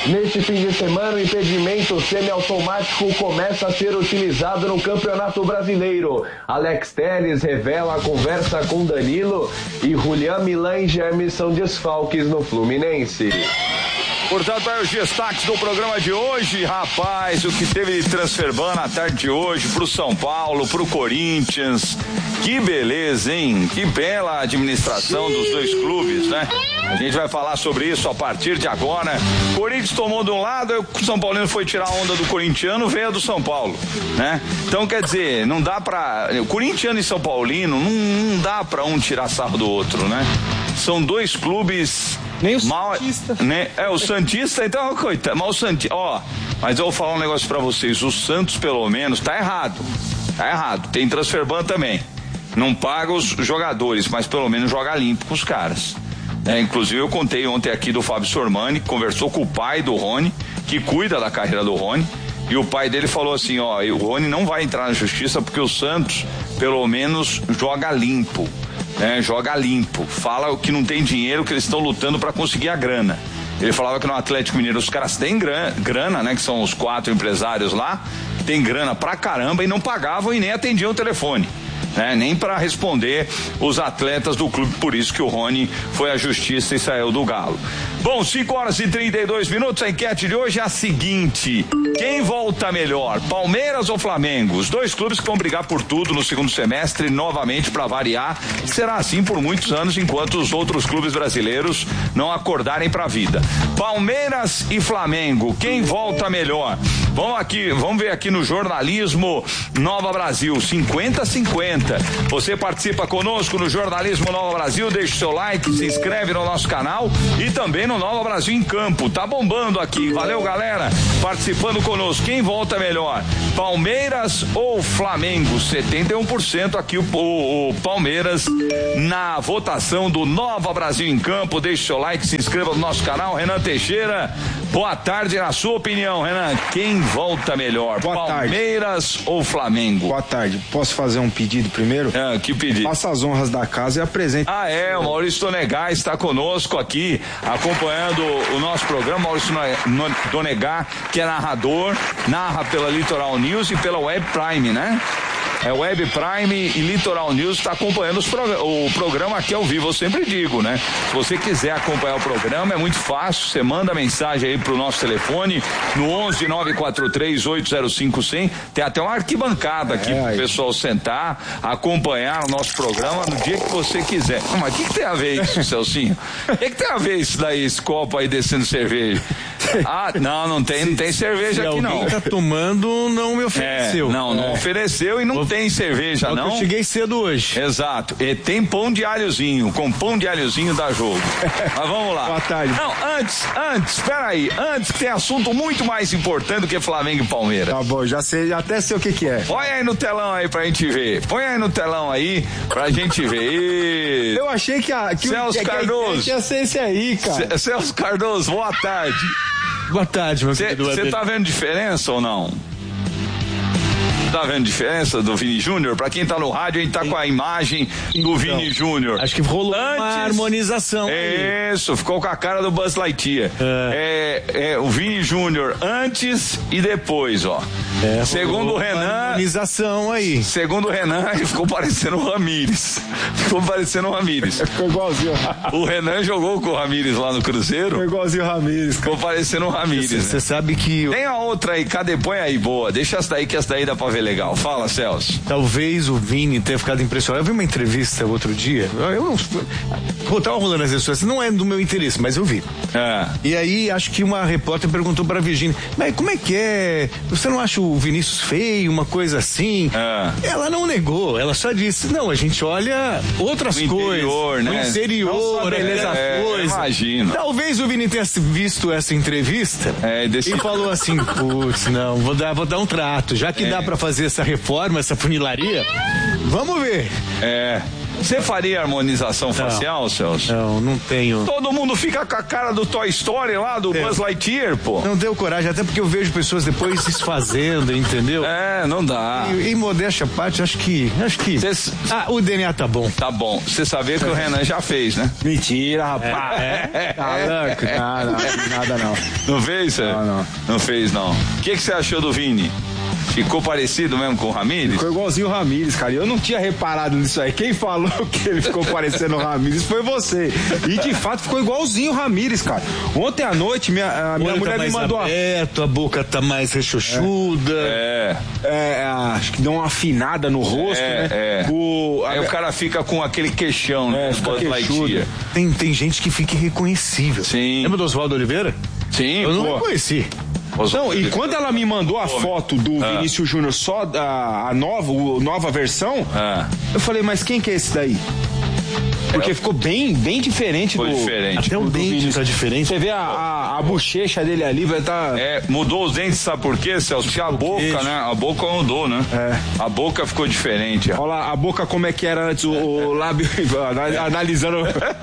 Neste fim de semana, o impedimento semiautomático começa a ser utilizado no Campeonato Brasileiro. Alex Telles revela a conversa com Danilo e Julián Milán e Germes são desfalques no Fluminense. Portanto, aí os destaques do programa de hoje, rapaz, o que teve de transferban na tarde de hoje pro São Paulo, pro Corinthians, que beleza, hein? Que bela administração dos dois clubes, né? A gente vai falar sobre isso a partir de agora. Corinthians tomou de um lado, o São Paulino foi tirar a onda do corintiano, veio a do São Paulo, né? Então, quer dizer, não dá pra... Corintiano e São Paulino, não dá pra um tirar sarro do outro, né? São dois clubes... Nem o Santista. Né? O Santista, então, coitado. Mas o Santista, mas eu vou falar um negócio pra vocês. O Santos, pelo menos, tá errado. Tem transferban também. Não paga os jogadores, mas pelo menos joga limpo com os caras. Inclusive, eu contei ontem aqui do Fábio Sormani, que conversou com o pai do Rony, que cuida da carreira do Rony. E o pai dele falou assim, o Rony não vai entrar na justiça porque o Santos, pelo menos, joga limpo. Joga limpo, fala que não tem dinheiro, que eles estão lutando para conseguir a grana. Ele falava que no Atlético Mineiro os caras têm grana, né? Que são os 4 empresários lá, tem grana pra caramba e não pagavam e nem atendiam o telefone. Nem para responder os atletas do clube, por isso que o Rony foi à justiça e saiu do Galo. Bom, 5h32, a enquete de hoje é a seguinte: quem volta melhor, Palmeiras ou Flamengo? Os dois clubes que vão brigar por tudo no segundo semestre, novamente para variar, será assim por muitos anos, enquanto os outros clubes brasileiros não acordarem para a vida. Palmeiras e Flamengo, quem volta melhor? Vamos ver aqui no Jornalismo Nova Brasil, 50-50. Você participa conosco no Jornalismo Nova Brasil, deixa o seu like, se inscreve no nosso canal e também no Nova Brasil em Campo. Tá bombando aqui. Valeu, galera, participando conosco. Quem volta melhor, Palmeiras ou Flamengo? 71% aqui o Palmeiras na votação do Nova Brasil em Campo. Deixe seu like, se inscreva no nosso canal. Renan Teixeira, boa tarde. Na sua opinião, Renan, quem volta melhor, Palmeiras ou Flamengo? Boa tarde. Posso fazer um pedido primeiro? Que pedido? Faça as honras da casa e apresente. O Maurício Donegá está conosco aqui, acompanhando o nosso programa. Maurício Donegá, que é narrador, narra pela Litoral News e pela Web Prime, né? Web Prime e Litoral News está acompanhando o programa aqui ao vivo, eu sempre digo, né? Se você quiser acompanhar o programa, é muito fácil, você manda mensagem aí pro nosso telefone, no 11-943-805-100, tem até uma arquibancada aqui pro pessoal sentar, acompanhar o nosso programa no dia que você quiser. Mas o que tem a ver isso, Celcinho? O que tem a ver isso daí, esse copo aí descendo cerveja? Não tem cerveja aqui não. Se alguém tá tomando, não me ofereceu. Não ofereceu e não tem cerveja, não. Eu cheguei cedo hoje. Exato. E tem pão de alhozinho, com pão de alhozinho dá jogo. Mas vamos lá. Boa tarde. Não, antes, peraí, tem assunto muito mais importante do que Flamengo e Palmeiras. Tá bom, já até sei o que é. Põe aí no telão aí pra gente ver. Eu achei que Celso Cardoso. ia ser esse aí, cara. Celso Cardoso, boa tarde. Boa tarde, meu querido. Você tá vendo diferença ou não? Tá vendo diferença do Vini Júnior? Pra quem tá no rádio, a gente tá com a imagem do Vini Júnior. Acho que rolou uma harmonização. Isso, ficou com a cara do Buzz Lightyear. O Vini Júnior antes e depois, ó. Segundo o Renan. Harmonização aí. Segundo o Renan, ele ficou parecendo o Ramírez. Ficou igualzinho. O Renan jogou com o Ramírez lá no Cruzeiro. Ficou igualzinho o Ramírez. Ficou parecendo o Ramírez. Você sabe que... Tem a outra aí, cadê? Põe aí, boa. Deixa essa daí, que essa daí dá pra ver legal. Fala, Celso. Talvez o Vini tenha ficado impressionado. Eu vi uma entrevista outro dia. Eu tava rolando as redes sociais. Não é do meu interesse, mas eu vi. E aí, acho que uma repórter perguntou pra Virgínia: mas como é que é? Você não acha o Vinícius feio, uma coisa assim? Ela não negou. Ela só disse: não, a gente olha outras coisas. Né? No exterior, beleza, coisa. Imagino. Talvez o Vini tenha visto essa entrevista e falou assim: putz, não, vou dar um trato. Já que dá pra fazer essa reforma, essa funilaria, vamos ver. Você faria harmonização facial, Celso? Não tenho. Todo mundo fica com a cara do Toy Story lá, do Buzz Lightyear, pô. Não deu coragem, até porque eu vejo pessoas depois se desfazendo, entendeu? Não dá. E modéstia à parte, acho que... o DNA tá bom. Tá bom. Você sabia que o Renan já fez, né? Mentira, rapaz. Nada não. Não fez, Não fez, não. O que você achou do Vini? Ficou parecido mesmo com o Ramírez? Ficou igualzinho o Ramírez, cara. Eu não tinha reparado nisso aí. Quem falou que ele ficou parecendo o Ramírez foi você. E de fato ficou igualzinho o Ramírez, cara. Ontem à noite, a minha mulher me mandou aberto, a boca tá mais rechochuda. Acho que deu uma afinada no rosto, né? Aí o cara fica com aquele queixão, né? Tem gente que fica irreconhecível. Sim. Lembra do Oswaldo Oliveira? Sim. Eu não reconheci. Não, e quando ela me mandou a foto do Vinícius Júnior só a nova versão, eu falei, mas quem que é esse daí? Porque ficou bem diferente do... diferente. Até o dente tá diferente. Você vê a bochecha dele ali, vai estar... Mudou os dentes, sabe por quê, Celso? Porque a boca, né? A boca mudou, né? A boca ficou diferente. Olha lá, a boca como é que era antes, o lábio, analisando...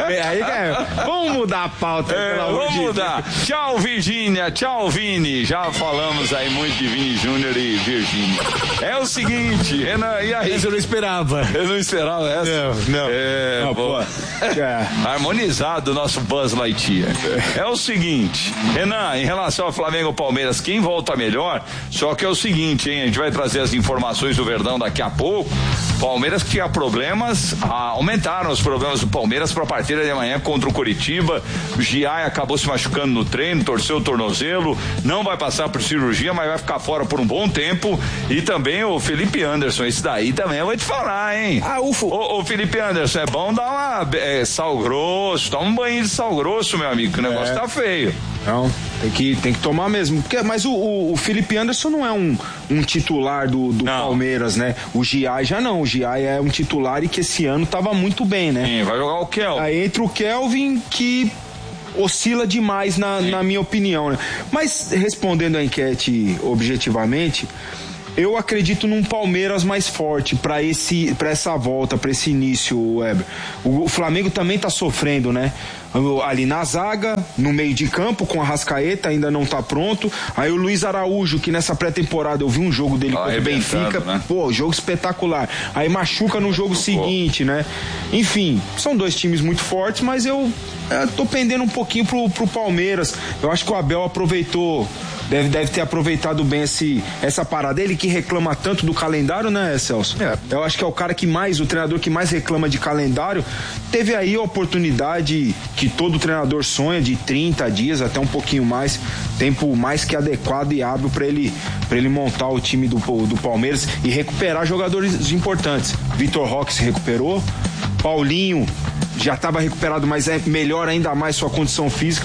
Vamos mudar a pauta, pelo amor de Deus. Vamos mudar. Tchau, Virgínia. Tchau, Vini. Já falamos aí muito de Vini Júnior e Virgínia. É o seguinte, Renan, e aí? Essa eu não esperava. Eu não esperava essa? Não, pô. Harmonizado o nosso Buzz Lightyear. É o seguinte, Renan, em relação ao Flamengo e Palmeiras, quem volta melhor? Só que é o seguinte, hein? A gente vai trazer as informações do Verdão daqui a pouco. Palmeiras que tinha problemas, aumentaram os problemas do Palmeiras para a partida de amanhã contra o Coritiba. O Giai acabou se machucando no treino, torceu o tornozelo, não vai passar por cirurgia, mas vai ficar fora por um bom tempo. E também o Felipe Anderson, esse daí também eu vou te falar, hein? Ô Felipe Anderson, é bom dar uma sal grosso, toma um banho de sal grosso, meu amigo, que o negócio tá feio. Não, tem que tomar mesmo. Mas o Felipe Anderson não é um titular do Palmeiras, né? O Giai já não. O Giai é um titular e que esse ano tava muito bem, né? Sim, vai jogar o Kelvin. Aí entra o Kelvin, que oscila demais na minha opinião, né? Mas respondendo a enquete objetivamente, eu acredito num Palmeiras mais forte para essa volta, para esse início, Weber. O Flamengo também tá sofrendo, né? Ali na zaga, no meio de campo, com a Arrascaeta, ainda não tá pronto. Aí o Luiz Araújo, que nessa pré-temporada eu vi um jogo dele contra o Benfica, né? Pô, jogo espetacular. Aí machuca no jogo seguinte, né? Enfim, são dois times muito fortes, mas eu tô pendendo um pouquinho pro Palmeiras. Eu acho que o Abel aproveitou, deve ter aproveitado bem essa parada. Ele que reclama tanto do calendário, né, Celso? Eu acho que é o treinador que mais reclama de calendário. Teve aí a oportunidade que todo treinador sonha, de 30 dias até um pouquinho mais, tempo mais que adequado e hábil para ele montar o time do Palmeiras e recuperar jogadores importantes. Vitor Roque se recuperou, Paulinho já estava recuperado, mas melhor ainda mais sua condição física.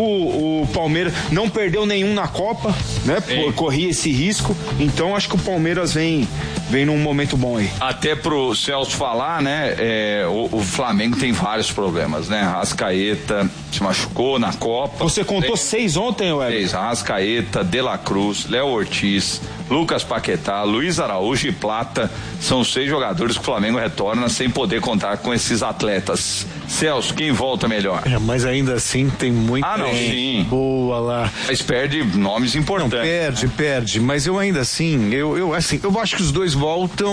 O Palmeiras não perdeu nenhum na Copa, né? Corria esse risco, então acho que o Palmeiras vem num momento bom aí. Até pro Celso falar, né? O Flamengo tem vários problemas, né? Arrascaeta se machucou na Copa. Você contou 6 ontem, Weber? 6, Arrascaeta, De La Cruz, Léo Ortiz, Lucas Paquetá, Luiz Araújo e Plata. São 6 jogadores que o Flamengo retorna sem poder contar com esses atletas. Celso, quem volta melhor? Mas ainda assim tem muita sim. boa lá. Mas perde nomes importantes. Não, perde. Mas eu ainda assim, eu acho que os dois voltam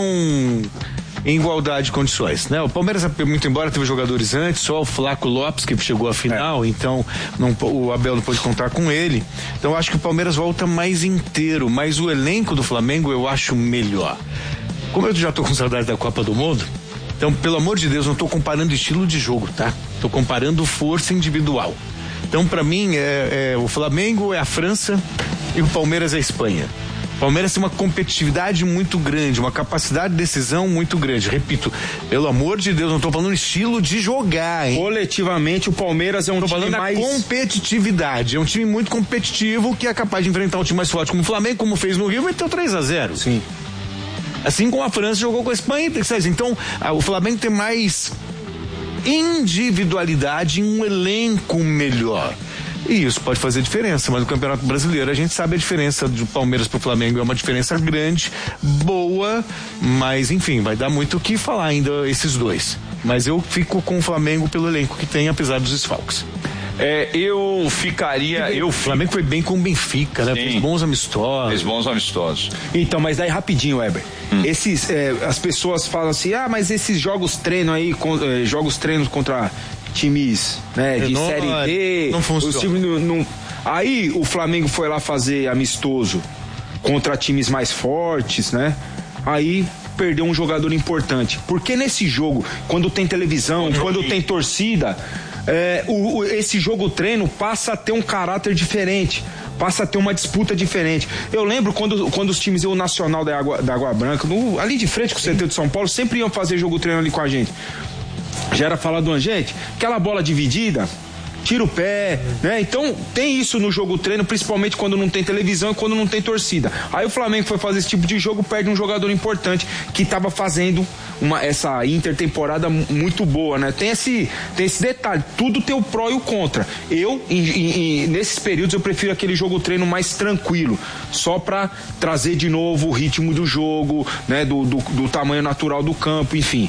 em igualdade de condições, né? O Palmeiras, muito embora teve jogadores antes, só o Flaco Lopes que chegou à final, então o Abel não pôde contar com ele. Então eu acho que o Palmeiras volta mais inteiro, mas o elenco do Flamengo eu acho melhor. Como eu já tô com saudade da Copa do Mundo, então, pelo amor de Deus, não tô comparando estilo de jogo, tá? Tô comparando força individual. Então, pra mim, o Flamengo é a França e o Palmeiras é a Espanha. O Palmeiras tem uma competitividade muito grande, uma capacidade de decisão muito grande. Repito, pelo amor de Deus, não tô falando estilo de jogar, hein? Coletivamente, o Palmeiras é um time mais... competitividade. É um time muito competitivo que é capaz de enfrentar um time mais forte como o Flamengo, como fez no Rio, e meteu 3-0. Sim. Assim como a França jogou com a Espanha. Então, o Flamengo tem mais individualidade em um elenco melhor. E isso pode fazer diferença, mas no Campeonato Brasileiro a gente sabe a diferença do Palmeiras pro Flamengo, é uma diferença grande, boa, mas enfim, vai dar muito o que falar ainda esses dois. Mas eu fico com o Flamengo pelo elenco que tem, apesar dos desfalques. Eu ficaria. O Flamengo foi bem com o Benfica, né? Fez bons amistosos. Então, mas daí rapidinho, Weber. As pessoas falam assim, mas esses jogos treino aí, jogos treinos contra times, né, de Série D, não funciona. Aí o Flamengo foi lá fazer amistoso contra times mais fortes, né? Aí perdeu um jogador importante. Porque nesse jogo, quando tem televisão, quando tem torcida, esse jogo treino passa a ter um caráter diferente, passa a ter uma disputa diferente. Eu lembro quando os times, o Nacional da Água Branca, ali de frente com o CT de São Paulo, sempre iam fazer jogo treino ali com a gente. Já era falado, gente, aquela bola dividida, tira o pé, né? Então tem isso no jogo treino, principalmente quando não tem televisão e quando não tem torcida. Aí o Flamengo foi fazer esse tipo de jogo, perde um jogador importante que estava fazendo essa intertemporada muito boa, né? Tem esse detalhe, tudo tem o pró e o contra. Nesses períodos eu prefiro aquele jogo treino mais tranquilo, só para trazer de novo o ritmo do jogo, né? Do tamanho natural do campo, enfim.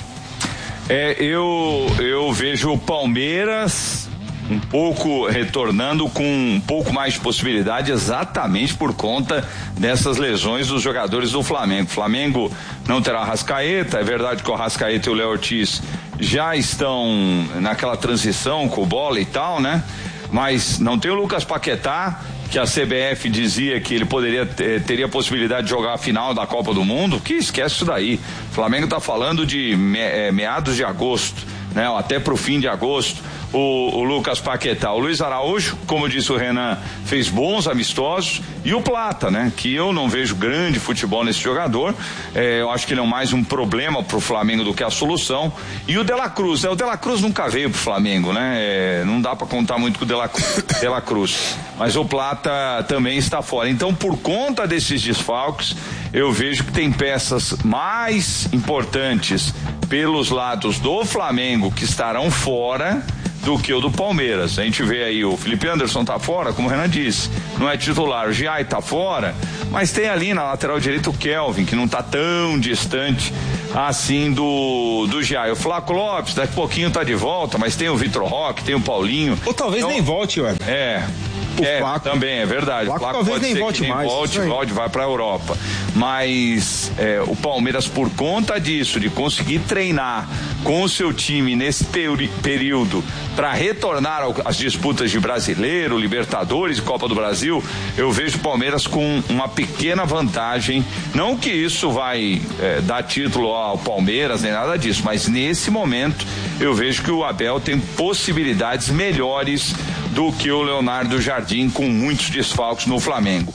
Eu vejo o Palmeiras um pouco retornando com um pouco mais de possibilidade, exatamente por conta dessas lesões dos jogadores do Flamengo. O Flamengo não terá Arrascaeta, é verdade que o Arrascaeta e o Léo Ortiz já estão naquela transição com bola e tal, né? Mas não tem o Lucas Paquetá, que a CBF dizia que ele teria possibilidade de jogar a final da Copa do Mundo, que esquece isso daí. O Flamengo está falando de meados de agosto, né? Até pro fim de agosto. O Lucas Paquetá, o Luiz Araújo, como disse o Renan, fez bons amistosos, e o Plata, né? Que eu não vejo grande futebol nesse jogador, eu acho que ele é mais um problema pro Flamengo do que a solução. E o De La Cruz, o De La Cruz nunca veio pro Flamengo, né? Não dá para contar muito com o De La Cruz, mas o Plata também está fora. Então, por conta desses desfalques, eu vejo que tem peças mais importantes pelos lados do Flamengo que estarão fora do que o do Palmeiras. A gente vê aí o Felipe Anderson tá fora, como o Renan disse, não é titular. O Giai tá fora, mas tem ali na lateral direita o Kelvin, que não tá tão distante assim do Giai. O Flaco Lopes daqui a pouquinho tá de volta, mas tem o Vitor Roque, tem o Paulinho. Ou talvez nem volte, ué. Flaco também, é verdade. O Flaco talvez nem volte mais. Volte, vai pra Europa. Mas o Palmeiras, por conta disso, de conseguir treinar com o seu time nesse período para retornar às disputas de Brasileiro, Libertadores e Copa do Brasil, eu vejo o Palmeiras com uma pequena vantagem. Não que isso vai dar título ao Palmeiras, nem nada disso, mas nesse momento eu vejo que o Abel tem possibilidades melhores do que o Leonardo Jardim, com muitos desfalques no Flamengo.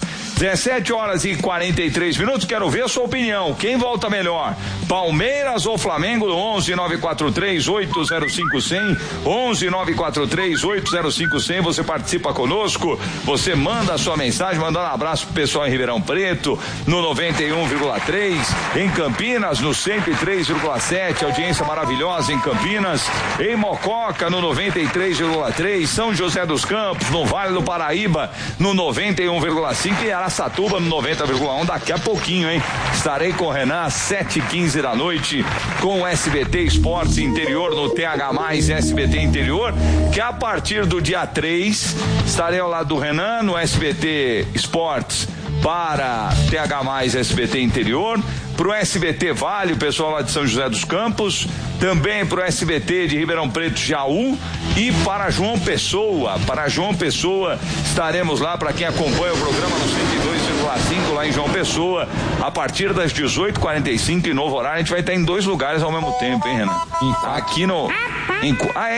17h43, quero ver a sua opinião. Quem volta melhor? Palmeiras ou Flamengo? 11-943-805-100, 11-943-805-100. Você participa conosco, você manda a sua mensagem, mandando um abraço pro pessoal em Ribeirão Preto, no 91,3, em Campinas, no 103,7, audiência maravilhosa em Campinas, em Mococa, no 93,3, São José dos Campos, no Vale do Paraíba, no 91,5 e Araçatuba no 90,1. Daqui a pouquinho, hein? Estarei com o Renan às 7h15 da noite com o SBT Esportes Interior no TH+ SBT Interior, que a partir do dia 3 estarei ao lado do Renan no SBT Esportes para TH+ SBT Interior, pro SBT Vale, o pessoal lá de São José dos Campos, também pro SBT de Ribeirão Preto, Jaú, e para João Pessoa. Para João Pessoa estaremos lá, para quem acompanha o programa no 102,5 lá em João Pessoa, a partir das 18h45 em novo horário. A gente vai estar em 2 lugares ao mesmo tempo, hein, Renan? Aqui em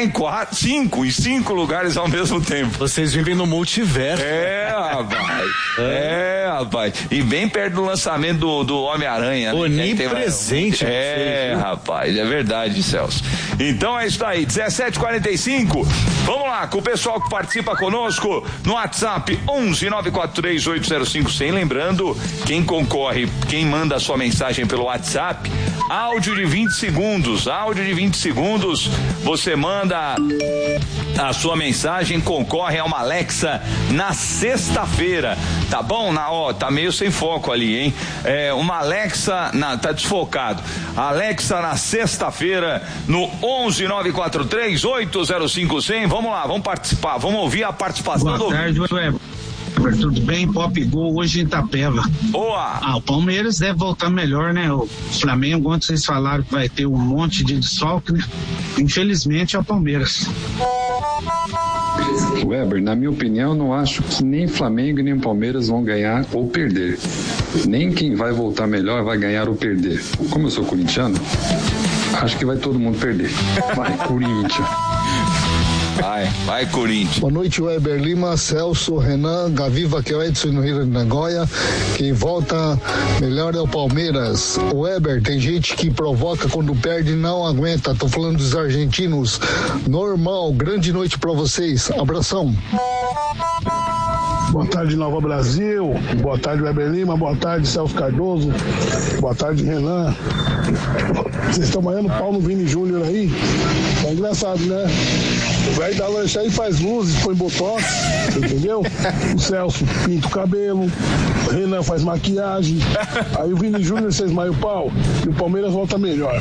5 lugares ao mesmo tempo. Vocês vivem no multiverso. Rapaz. E bem perto do lançamento do Homem-Aranha. Onipresente. Rapaz, é verdade, Celso. Então é isso aí, 17h45. Vamos lá, com o pessoal que participa conosco no WhatsApp 11-943-805-100. Lembrando, quem concorre, quem manda a sua mensagem pelo WhatsApp, áudio de 20 segundos. Você manda a sua mensagem concorre a uma Alexa na sexta-feira, tá bom? Tá meio sem foco ali, hein? Uma Alexa, tá desfocado. Alexa na sexta-feira no 11943-805-100. Vamos lá, vamos participar, vamos ouvir a participação do... Boa tarde, tudo bem? Pop Gol hoje em Itapeva. Boa! O Palmeiras deve voltar melhor, né? O Flamengo, ontem vocês falaram que vai ter um monte de desfalque, né? Infelizmente é o Palmeiras. Weber, na minha opinião, não acho que nem Flamengo e nem Palmeiras vão ganhar ou perder. Nem quem vai voltar melhor vai ganhar ou perder. Como eu sou corintiano, acho que vai todo mundo perder. Vai, Corinthians. Vai Corinthians. Boa noite, Weber Lima, Celso, Renan, Gaviva, que é o Edson no Rio de Nagoya. Quem volta melhor é o Palmeiras. O Weber, tem gente que provoca quando perde e não aguenta. Tô falando dos argentinos. Normal, grande noite pra vocês. Abração. Boa tarde, Nova Brasil. Boa tarde, Weber Lima. Boa tarde, Celso Cardoso. Boa tarde, Renan. Vocês estão banhando pau no Vini Júnior aí? É engraçado, né? O velho da lancha aí faz luzes, põe botox, entendeu? O Celso pinta o cabelo, o Renan faz maquiagem. Aí o Vini Júnior vocês esmaia o pau e o Palmeiras volta melhor.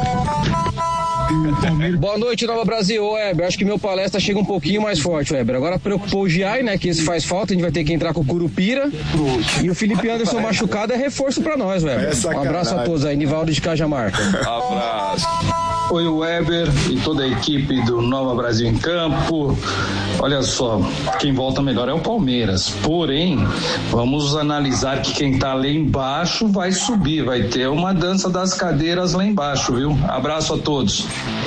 Boa noite, Nova Brasil. Weber, acho que meu palestra chega um pouquinho mais forte, Weber. Agora preocupou o Giai, né? Que esse faz falta, a gente vai ter que entrar com o Curupira. E o Felipe Anderson machucado é reforço pra nós, Weber. Um abraço a todos aí, Nivaldo de Cajamar. Abraço. Oi, Weber e toda a equipe do Nova Brasil em Campo. Olha só, quem volta melhor é o Palmeiras. Porém, vamos analisar que quem tá lá embaixo vai subir, vai ter uma dança das cadeiras lá embaixo, viu? Abraço a todos.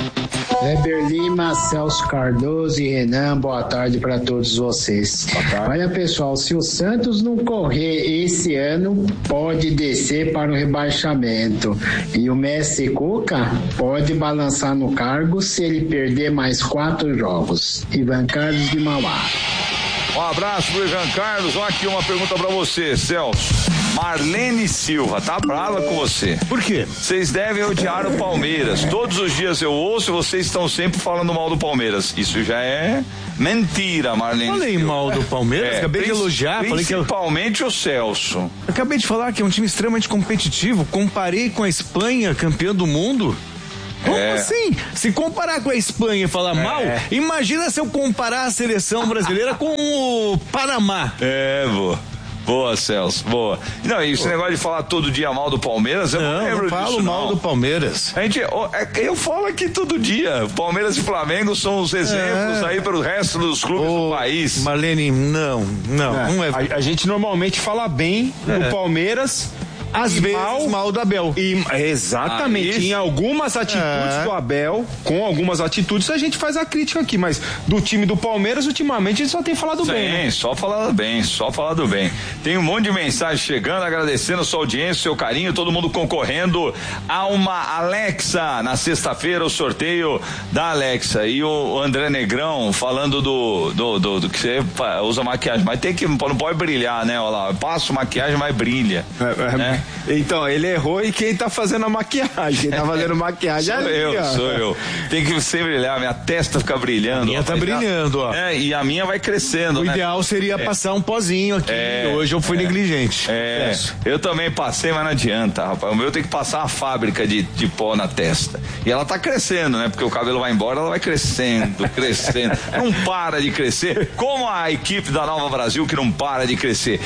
Weber Lima, Celso Cardoso e Renan, boa tarde para todos vocês. Olha, pessoal, se o Santos não correr esse ano, pode descer para o rebaixamento. E o Messi Cuca pode balançar no cargo se ele perder mais 4 jogos. Ivan Carlos de Mauá. Um abraço pro Ivan Carlos. Olha aqui uma pergunta pra você, Celso. Marlene Silva tá brava com você. Por quê? Vocês devem odiar o Palmeiras. Todos os dias eu ouço, vocês estão sempre falando mal do Palmeiras. Isso já é mentira, Marlene. Falei Silva. mal do Palmeiras, acabei de elogiar. Principalmente o Celso. Acabei de falar que é um time extremamente competitivo. Comparei com a Espanha, campeã do mundo. Como assim? Se comparar com a Espanha e falar mal, imagina se eu comparar a seleção brasileira com o Panamá. Boa, Celso, boa. Não, e esse negócio de falar todo dia mal do Palmeiras, eu não falo mal do Palmeiras. Eu falo aqui todo dia. Palmeiras e Flamengo são os exemplos aí para o resto dos clubes do país. Marlene, não é. A gente normalmente fala bem do Palmeiras. Às vezes mal do Abel. Exatamente. Em algumas atitudes do Abel, com algumas atitudes, a gente faz a crítica aqui, mas do time do Palmeiras, ultimamente, a gente só tem falado bem. Né? Só falado bem. Tem um monte de mensagem chegando, agradecendo a sua audiência, seu carinho, todo mundo concorrendo a uma Alexa. Na sexta-feira, o sorteio da Alexa. E o André Negrão falando do que você usa maquiagem, mas não pode brilhar, né? Olha lá, passo maquiagem, mas brilha. Né? Então, ele errou e quem tá fazendo a maquiagem? Quem tá fazendo maquiagem sou eu. Tem que sempre brilhar, minha testa fica brilhando. A minha tá brilhando, ó. E a minha vai crescendo. O ideal seria passar um pozinho aqui. Hoje eu fui negligente. Eu também passei, mas não adianta, rapaz. O meu tem que passar uma fábrica de pó na testa. E ela tá crescendo, né? Porque o cabelo vai embora, ela vai crescendo. Não para de crescer. Como a equipe da Nova Brasil que não para de crescer.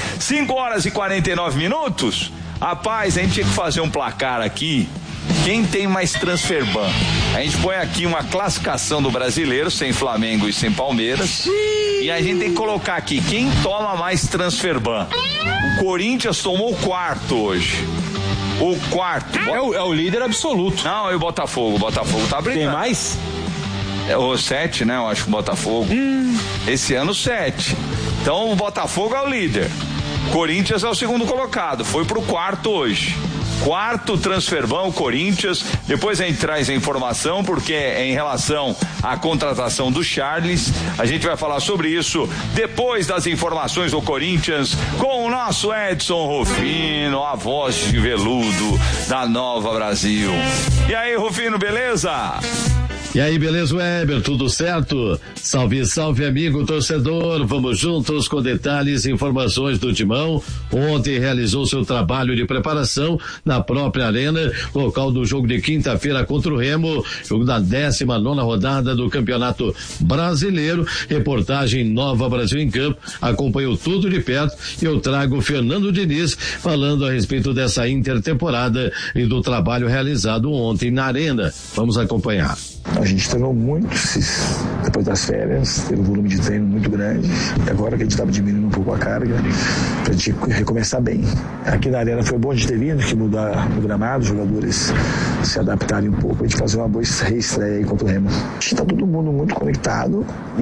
5h49. Rapaz, a gente tinha que fazer um placar aqui. Quem tem mais transferban? A gente põe aqui uma classificação do brasileiro, sem Flamengo e sem Palmeiras. E a gente tem que colocar aqui quem toma mais transferban. O Corinthians tomou o 4º hoje. O 4º. É o líder absoluto. Não, e o Botafogo. O Botafogo tá brigando. Tem mais? O 7, né? Eu acho que o Botafogo. Esse ano 7. Então o Botafogo é o líder. Corinthians é o segundo colocado, foi pro 4º hoje. 4º transferban, o Corinthians. Depois a gente traz a informação, porque é em relação à contratação do Charles. A gente vai falar sobre isso depois das informações do Corinthians, com o nosso Edson Rufino, a voz de veludo da Nova Brasil. E aí, Rufino, beleza? E aí, beleza, Weber? Tudo certo? Salve, salve, amigo torcedor. Vamos juntos com detalhes e informações do Timão. Ontem realizou seu trabalho de preparação na própria arena, local do jogo de quinta-feira contra o Remo, jogo da 19ª rodada do Campeonato Brasileiro. Reportagem Nova Brasil em Campo acompanhou tudo de perto e eu trago o Fernando Diniz falando a respeito dessa intertemporada e do trabalho realizado ontem na arena. Vamos acompanhar. A gente treinou muito depois das férias, teve um volume de treino muito grande. E agora que a gente estava diminuindo um pouco a carga, para a gente recomeçar bem. Aqui na arena foi bom a gente ter vindo, que mudar o gramado, os jogadores se adaptarem um pouco, a gente fazer uma boa reestreia aí contra o Remo. A gente está todo mundo muito conectado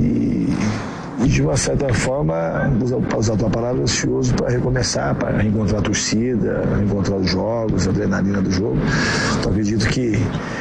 e de uma certa forma, para usar a tua palavra, ansioso para recomeçar, para reencontrar a torcida, reencontrar os jogos, a adrenalina do jogo. Então acredito que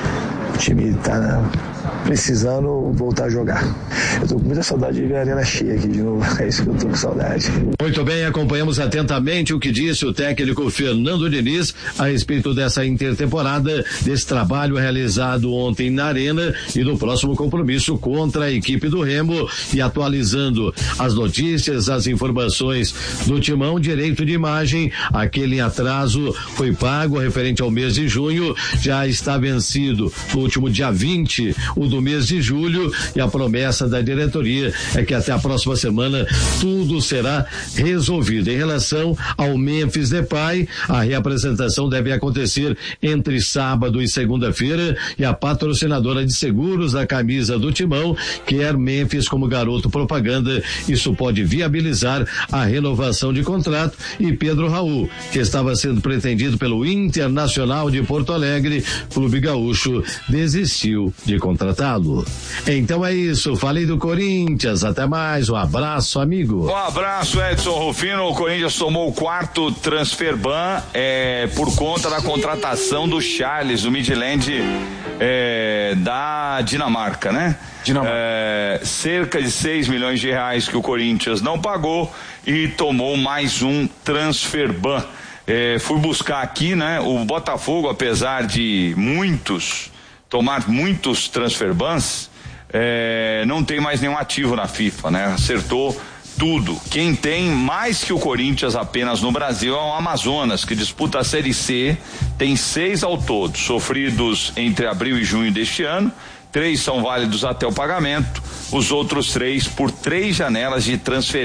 o time está precisando voltar a jogar. Eu tô com muita saudade de ver a arena cheia aqui de novo. É isso que eu tô com saudade. Muito bem, acompanhamos atentamente o que disse o técnico Fernando Diniz a respeito dessa intertemporada, desse trabalho realizado ontem na arena e do próximo compromisso contra a equipe do Remo, e atualizando as notícias, as informações do Timão. Direito de imagem, aquele em atraso foi pago referente ao mês de junho, já está vencido no último dia 20, o do mês de julho, e a promessa da diretoria é que até a próxima semana tudo será resolvido. Em relação ao Memphis Depay, a reapresentação deve acontecer entre sábado e segunda-feira, e a patrocinadora de seguros da camisa do Timão quer Memphis como garoto propaganda. Isso pode viabilizar a renovação de contrato, e Pedro Raul, que estava sendo pretendido pelo Internacional de Porto Alegre, clube gaúcho, desistiu de contratá-lo. Então é isso, falei do Corinthians, até mais, um abraço, amigo. Um abraço, Edson Rufino. O Corinthians tomou o 4º transfer ban por conta da contratação do Charles, do Midland, da Dinamarca, né? Cerca de 6 milhões de reais que o Corinthians não pagou e tomou mais um transfer ban. Fui buscar aqui, né? O Botafogo, apesar de tomar muitos transfer bans, não tem mais nenhum ativo na FIFA, né? Acertou tudo. Quem tem mais que o Corinthians apenas no Brasil é o Amazonas, que disputa a Série C, tem 6 ao todo, sofridos entre abril e junho deste ano. 3 são válidos até o pagamento, os outros 3 por 3 janelas de transferência.